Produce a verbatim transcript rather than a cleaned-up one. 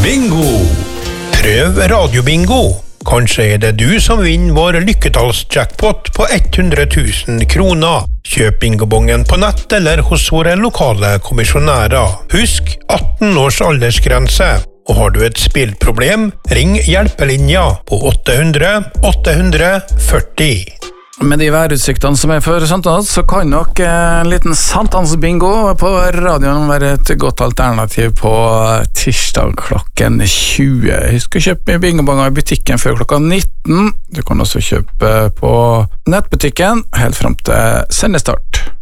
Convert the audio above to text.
Bingo! Prøv radiobingo. Kanskje er det du som vinner vår lykketallsjackpot på hundre tusen kroner. Kjøp bingobongen på nett eller hos våre lokale kommisjonærer. Husk atten års aldersgrense. Og har du et spillproblem, ring hjelpelinja på åtte hundre åtte hundre førti. Med de værutsiktene som er for Sanktans, så kan nok en liten Sanktans-bingo på radioen være et godt alternativ på tirsdag klokken tjue. Husk å kjøpe bingobonger i butikken før klokka nitten. Du kan også kjøpe på nettbutikken helt frem til sendestart.